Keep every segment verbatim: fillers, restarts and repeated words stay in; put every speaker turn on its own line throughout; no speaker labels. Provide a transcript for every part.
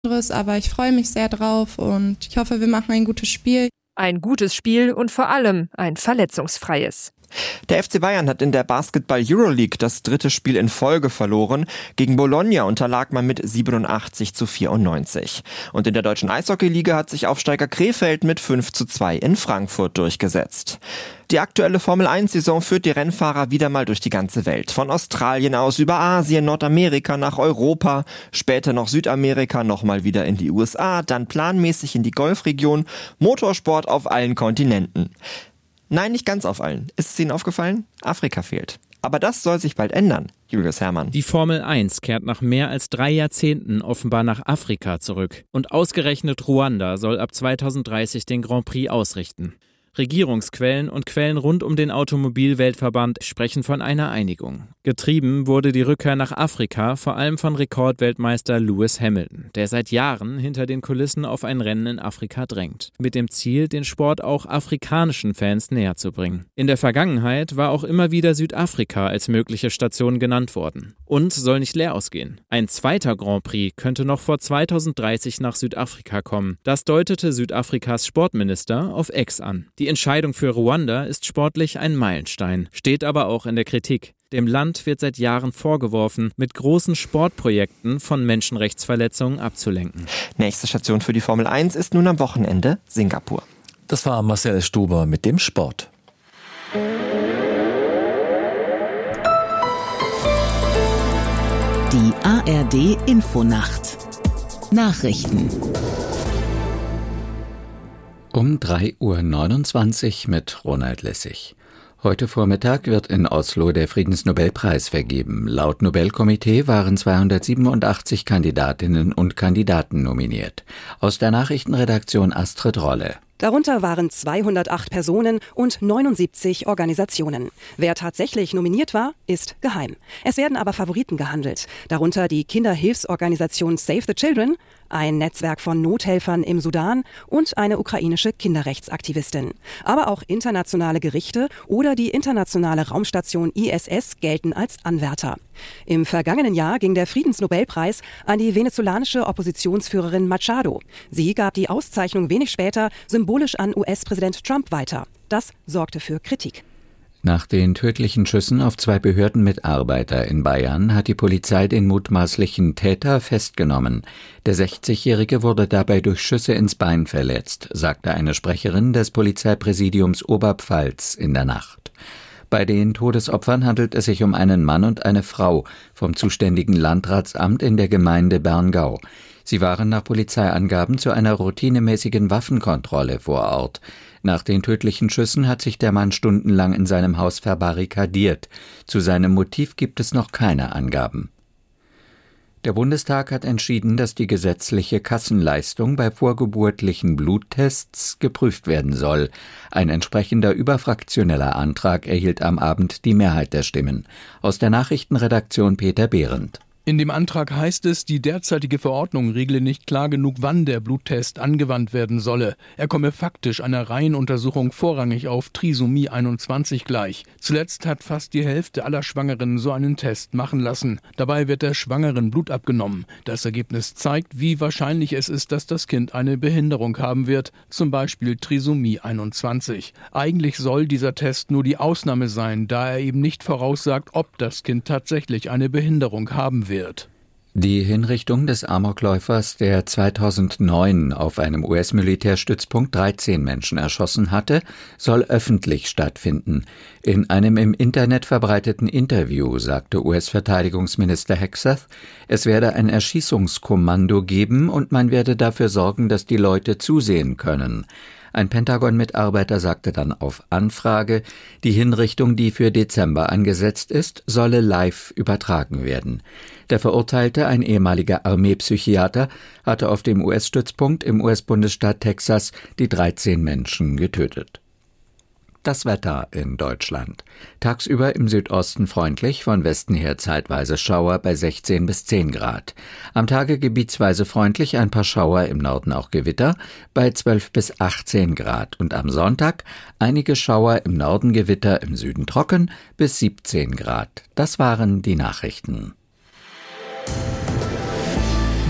Aber ich freue mich sehr drauf und ich hoffe, wir machen ein gutes Spiel.
Ein gutes Spiel und vor allem ein verletzungsfreies.
Der F C Bayern hat in der Basketball-Euroleague das dritte Spiel in Folge verloren. Gegen Bologna unterlag man mit siebenundachtzig zu vierundneunzig. Und in der deutschen Eishockey-Liga hat sich Aufsteiger Krefeld mit fünf zu zwei in Frankfurt durchgesetzt. Die aktuelle Formel eins Saison führt die Rennfahrer wieder mal durch die ganze Welt. Von Australien aus über Asien, Nordamerika nach Europa, später noch Südamerika, nochmal wieder in die U S A, dann planmäßig in die Golfregion, Motorsport auf allen Kontinenten. Nein, nicht ganz auf allen. Ist es Ihnen aufgefallen? Afrika fehlt. Aber das soll sich bald ändern. Julius Herrmann.
Die Formel eins kehrt nach mehr als drei Jahrzehnten offenbar nach Afrika zurück. Und ausgerechnet Ruanda soll ab zweitausenddreißig den Grand Prix ausrichten. Regierungsquellen und Quellen rund um den Automobilweltverband sprechen von einer Einigung. Getrieben wurde die Rückkehr nach Afrika vor allem von Rekordweltmeister Lewis Hamilton, der seit Jahren hinter den Kulissen auf ein Rennen in Afrika drängt, mit dem Ziel, den Sport auch afrikanischen Fans näher zu bringen. In der Vergangenheit war auch immer wieder Südafrika als mögliche Station genannt worden. Und soll nicht leer ausgehen. Ein zweiter Grand Prix könnte noch vor zweitausenddreißig nach Südafrika kommen. Das deutete Südafrikas Sportminister auf X an. Die Entscheidung für Ruanda ist sportlich ein Meilenstein, steht aber auch in der Kritik. Dem Land wird seit Jahren vorgeworfen, mit großen Sportprojekten von Menschenrechtsverletzungen abzulenken.
Nächste Station für die Formel eins ist nun am Wochenende Singapur.
Das war Marcel Stuber mit dem Sport.
Die A R D Infonacht. Nachrichten.
Um drei Uhr neunundzwanzig mit Ronald Lessig. Heute Vormittag wird in Oslo der Friedensnobelpreis vergeben. Laut Nobelkomitee waren zweihundertsiebenundachtzig Kandidatinnen und Kandidaten nominiert. Aus der Nachrichtenredaktion Astrid Rolle.
Darunter waren zweihundertacht Personen und neunundsiebzig Organisationen. Wer tatsächlich nominiert war, ist geheim. Es werden aber Favoriten gehandelt. Darunter die Kinderhilfsorganisation Save the Children, ein Netzwerk von Nothelfern im Sudan und eine ukrainische Kinderrechtsaktivistin. Aber auch internationale Gerichte oder die internationale Raumstation I S S gelten als Anwärter. Im vergangenen Jahr ging der Friedensnobelpreis an die venezolanische Oppositionsführerin Machado. Sie gab die Auszeichnung wenig später symbolisch an U S-Präsident Trump weiter. Das sorgte für Kritik.
Nach den tödlichen Schüssen auf zwei Behördenmitarbeiter in Bayern hat die Polizei den mutmaßlichen Täter festgenommen. Der sechzigjährige wurde dabei durch Schüsse ins Bein verletzt, sagte eine Sprecherin des Polizeipräsidiums Oberpfalz in der Nacht. Bei den Todesopfern handelt es sich um einen Mann und eine Frau vom zuständigen Landratsamt in der Gemeinde Berngau. Sie waren nach Polizeiangaben zu einer routinemäßigen Waffenkontrolle vor Ort. Nach den tödlichen Schüssen hat sich der Mann stundenlang in seinem Haus verbarrikadiert. Zu seinem Motiv gibt es noch keine Angaben. Der Bundestag hat entschieden, dass die gesetzliche Kassenleistung bei vorgeburtlichen Bluttests geprüft werden soll. Ein entsprechender überfraktioneller Antrag erhielt am Abend die Mehrheit der Stimmen. Aus der Nachrichtenredaktion Peter Behrendt.
In dem Antrag heißt es, die derzeitige Verordnung regle nicht klar genug, wann der Bluttest angewandt werden solle. Er komme faktisch einer Reihenuntersuchung vorrangig auf Trisomie einundzwanzig gleich. Zuletzt hat fast die Hälfte aller Schwangeren so einen Test machen lassen. Dabei wird der Schwangeren Blut abgenommen. Das Ergebnis zeigt, wie wahrscheinlich es ist, dass das Kind eine Behinderung haben wird, zum Beispiel Trisomie einundzwanzig. Eigentlich soll dieser Test nur die Ausnahme sein, da er eben nicht voraussagt, ob das Kind tatsächlich eine Behinderung haben wird. Wird.
Die Hinrichtung des Amokläufers, der zweitausendneun auf einem U S-Militärstützpunkt dreizehn Menschen erschossen hatte, soll öffentlich stattfinden. In einem im Internet verbreiteten Interview sagte U S-Verteidigungsminister Hegseth, es werde ein Erschießungskommando geben und man werde dafür sorgen, dass die Leute zusehen können. Ein Pentagon-Mitarbeiter sagte dann auf Anfrage, die Hinrichtung, die für Dezember angesetzt ist, solle live übertragen werden. Der Verurteilte, ein ehemaliger Armeepsychiater, hatte auf dem U S-Stützpunkt im U S-Bundesstaat Texas die dreizehn Menschen getötet. Das Wetter in Deutschland. Tagsüber im Südosten freundlich, von Westen her zeitweise Schauer bei sechzehn bis zehn Grad. Am Tage gebietsweise freundlich, ein paar Schauer, im Norden auch Gewitter, bei zwölf bis achtzehn Grad. Und am Sonntag einige Schauer, im Norden Gewitter, im Süden trocken, bis siebzehn Grad. Das waren die Nachrichten.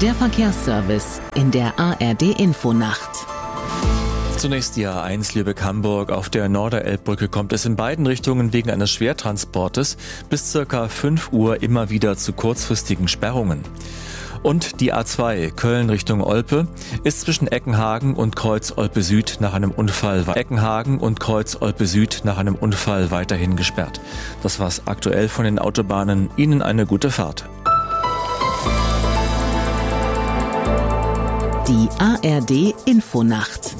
Der Verkehrsservice in der A R D-Infonacht.
Zunächst die A eins Lübeck-Hamburg. Auf der Norderelbbrücke kommt es in beiden Richtungen wegen eines Schwertransportes bis circa fünf Uhr immer wieder zu kurzfristigen Sperrungen. Und die A zwei Köln Richtung Olpe ist zwischen Eckenhagen und Kreuz Olpe Süd nach einem Unfall Eckenhagen und Kreuz Olpe Süd nach einem Unfall weiterhin gesperrt. Das war's aktuell von den Autobahnen. Ihnen eine gute Fahrt.
Die A R D-Infonacht.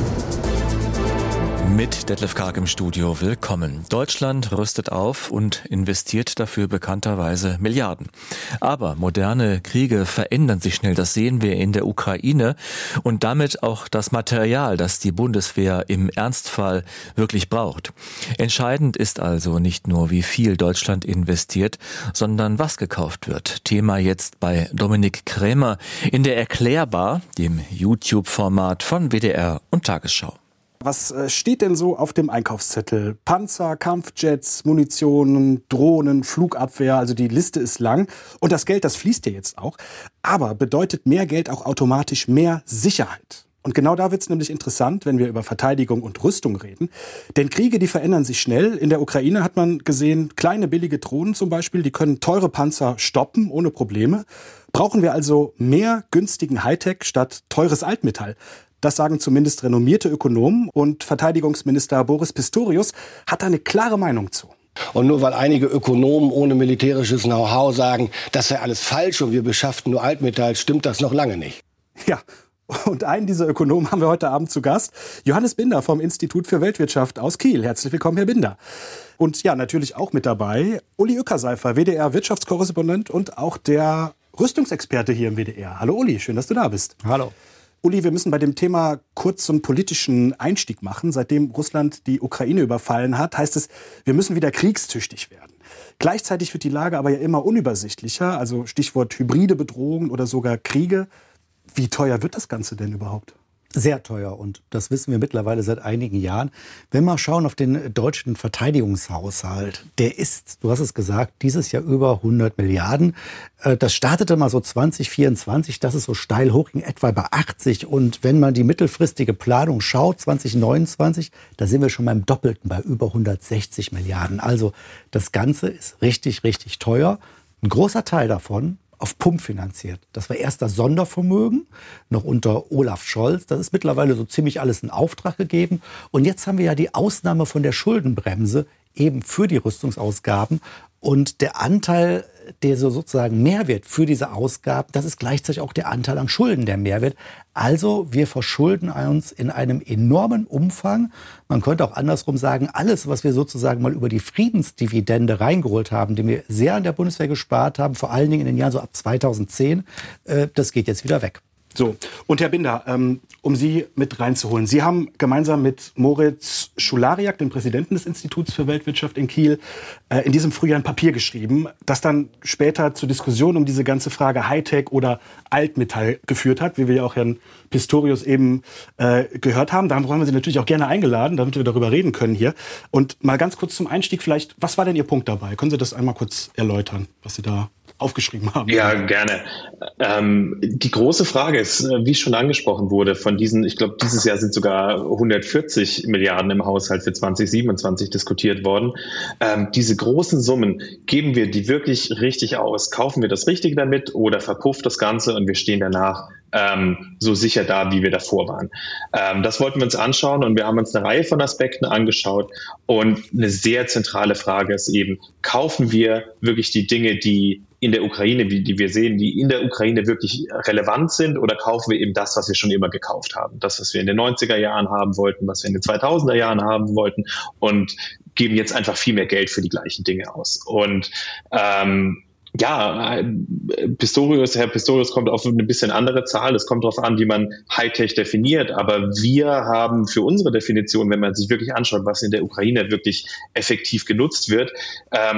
Mit Detlef Karg im Studio, willkommen. Deutschland rüstet auf und investiert dafür bekannterweise Milliarden. Aber moderne Kriege verändern sich schnell, das sehen wir in der Ukraine und damit auch das Material, das die Bundeswehr im Ernstfall wirklich braucht. Entscheidend ist also nicht nur, wie viel Deutschland investiert, sondern was gekauft wird. Thema jetzt bei Dominik Krämer in der Erklärbar, dem YouTube-Format von W D R und Tagesschau.
Was steht denn so auf dem Einkaufszettel? Panzer, Kampfjets, Munition, Drohnen, Flugabwehr, also die Liste ist lang. Und das Geld, das fließt ja jetzt auch. Aber bedeutet mehr Geld auch automatisch mehr Sicherheit? Und genau da wird es nämlich interessant, wenn wir über Verteidigung und Rüstung reden. Denn Kriege, die verändern sich schnell. In der Ukraine hat man gesehen, kleine billige Drohnen zum Beispiel, die können teure Panzer stoppen ohne Probleme. Brauchen wir also mehr günstigen Hightech statt teures Altmetall? Das sagen zumindest renommierte Ökonomen, und Verteidigungsminister Boris Pistorius hat da eine klare Meinung zu.
Und nur weil einige Ökonomen ohne militärisches Know-how sagen, das wäre alles falsch und wir beschafften nur Altmetall, stimmt das noch lange nicht.
Ja, und einen dieser Ökonomen haben wir heute Abend zu Gast. Johannes Binder vom Institut für Weltwirtschaft aus Kiel. Herzlich willkommen, Herr Binder. Und ja, natürlich auch mit dabei Uli Ueckerseifer, W D R-Wirtschaftskorrespondent und auch der Rüstungsexperte hier im W D R. Hallo Uli, schön, dass du da bist.
Hallo.
Uli, wir müssen bei dem Thema kurz so einen politischen Einstieg machen. Seitdem Russland die Ukraine überfallen hat, heißt es, wir müssen wieder kriegstüchtig werden. Gleichzeitig wird die Lage aber ja immer unübersichtlicher, also Stichwort hybride Bedrohungen oder sogar Kriege. Wie teuer wird das Ganze denn überhaupt?
Sehr teuer, und das wissen wir mittlerweile seit einigen Jahren. Wenn wir schauen auf den deutschen Verteidigungshaushalt, der ist, du hast es gesagt, dieses Jahr über hundert Milliarden. Das startete mal so zwanzig vierundzwanzig, das ist so steil hochging, etwa bei achtzig. Und wenn man die mittelfristige Planung schaut, zwanzig neunundzwanzig, da sind wir schon beim Doppelten, bei über hundertsechzig Milliarden. Also das Ganze ist richtig, richtig teuer. Ein großer Teil davon auf Pump finanziert. Das war erst das Sondervermögen, noch unter Olaf Scholz. Das ist mittlerweile so ziemlich alles in Auftrag gegeben. Und jetzt haben wir ja die Ausnahme von der Schuldenbremse eben für die Rüstungsausgaben. Und der Anteil, der so sozusagen Mehrwert für diese Ausgaben, das ist gleichzeitig auch der Anteil an Schulden, der Mehrwert. Also wir verschulden uns in einem enormen Umfang. Man könnte auch andersrum sagen, alles, was wir sozusagen mal über die Friedensdividende reingeholt haben, die wir sehr an der Bundeswehr gespart haben, vor allen Dingen in den Jahren so ab zweitausendzehn, äh, das geht jetzt wieder weg.
So, und Herr Binder, ähm, um Sie mit reinzuholen. Sie haben gemeinsam mit Moritz Schulariak, dem Präsidenten des Instituts für Weltwirtschaft in Kiel, äh, in diesem Frühjahr ein Papier geschrieben, das dann später zur Diskussion um diese ganze Frage Hightech oder Altmetall geführt hat, wie wir ja auch Herrn Pistorius eben äh, gehört haben. Da haben wir Sie natürlich auch gerne eingeladen, damit wir darüber reden können hier. Und mal ganz kurz zum Einstieg vielleicht, was war denn Ihr Punkt dabei? Können Sie das einmal kurz erläutern, was Sie da aufgeschrieben haben?
Ja, gerne. Ähm, die große Frage ist, wie schon angesprochen wurde, von diesen, ich glaube, dieses Jahr sind sogar hundertvierzig Milliarden im Haushalt für zwanzig siebenundzwanzig diskutiert worden. Ähm, diese großen Summen, geben wir die wirklich richtig aus? Kaufen wir das Richtige damit oder verpufft das Ganze und wir stehen danach ähm, so sicher da, wie wir davor waren? Ähm, das wollten wir uns anschauen, und wir haben uns eine Reihe von Aspekten angeschaut, und eine sehr zentrale Frage ist eben, kaufen wir wirklich die Dinge, die in der Ukraine, wie die wir sehen, die in der Ukraine wirklich relevant sind, oder kaufen wir eben das, was wir schon immer gekauft haben? Das, was wir in den neunziger Jahren haben wollten, was wir in den zweitausender Jahren haben wollten, und geben jetzt einfach viel mehr Geld für die gleichen Dinge aus. Und ähm, ja, Pistorius, Herr Pistorius kommt auf eine bisschen andere Zahl. Es kommt darauf an, wie man Hightech definiert. Aber wir haben für unsere Definition, wenn man sich wirklich anschaut, was in der Ukraine wirklich effektiv genutzt wird, ähm,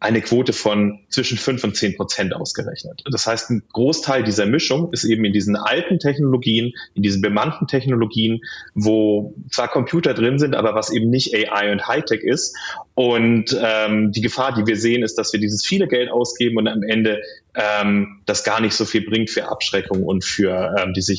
eine Quote von zwischen fünf und zehn Prozent ausgerechnet. Das heißt, ein Großteil dieser Mischung ist eben in diesen alten Technologien, in diesen bemannten Technologien, wo zwar Computer drin sind, aber was eben nicht A I und Hightech ist. Und ähm, die Gefahr, die wir sehen, ist, dass wir dieses viele Geld ausgeben und am Ende ähm, das gar nicht so viel bringt für Abschreckung und für ähm, die Sicherheit.